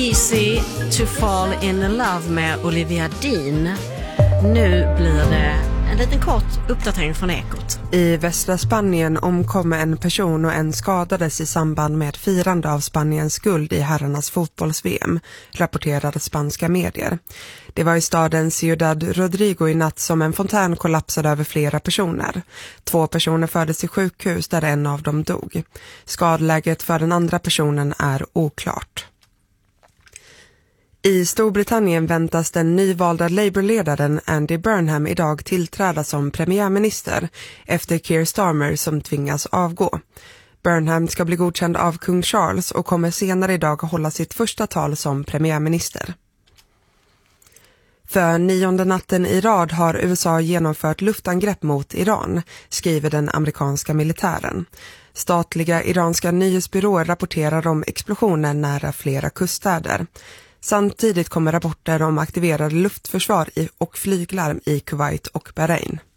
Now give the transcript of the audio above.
Easy to fall in love med Olivia Dean. Nu blir det en liten kort uppdatering från Ekot. I västra Spanien omkom en person och en skadades i samband med firande av Spaniens guld i herrarnas fotbolls-VM, rapporterade spanska medier. Det var i staden Ciudad Rodrigo i natt som en fontän kollapsade över flera personer. 2 personer fördes till sjukhus där en av dem dog. Skadläget för den andra personen är oklart. I Storbritannien väntas den nyvalda Labour-ledaren Andy Burnham idag tillträda som premiärminister efter Keir Starmer som tvingas avgå. Burnham ska bli godkänd av kung Charles och kommer senare idag hålla sitt första tal som premiärminister. För 9:e natten i rad har USA genomfört luftangrepp mot Iran, skriver den amerikanska militären. Statliga iranska nyhetsbyråer rapporterar om explosioner nära flera kuststäder. Samtidigt kommer rapporter om aktiverade luftförsvar och flyglarm i Kuwait och Bahrain.